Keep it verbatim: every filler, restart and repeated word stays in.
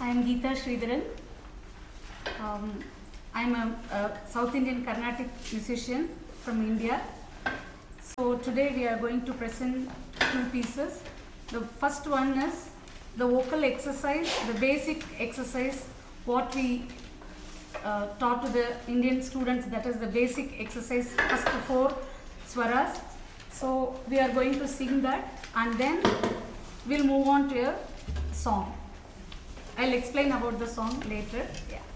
I am Geeta Sridharan. Um, I am a, a South Indian Carnatic musician from India. So today we are going to present two pieces. The first one is the vocal exercise, the basic exercise, what we uh, taught to the Indian students, that is the basic exercise, first four swaras. So we are going to sing that and then we'll move on to a song. I'll explain about the song later. Yeah.